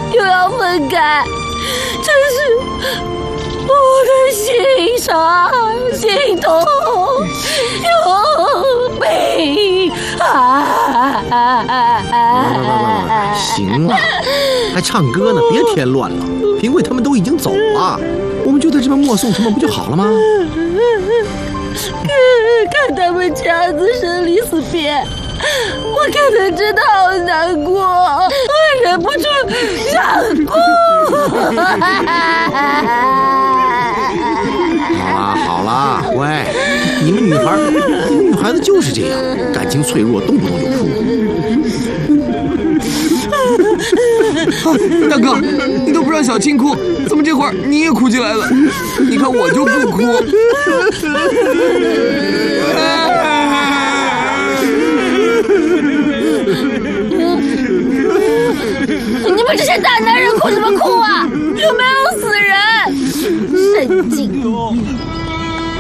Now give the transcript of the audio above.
又要分开，真是我的心伤、心痛又悲哀。 行了，还唱歌呢，别添乱了。评委他们都已经走了，我们就在这边默诵什么不就好了吗？ 看他们这样子生离死别，我看得真的好难过，我忍不住想哭。 好啦，乖，你们女孩子就是这样，感情脆弱，动不动就哭。 大哥，你都不让小青哭，怎么这会儿你也哭起来了？你看我就不哭。 你们这些大男人哭什么哭啊？有没有死人？神经！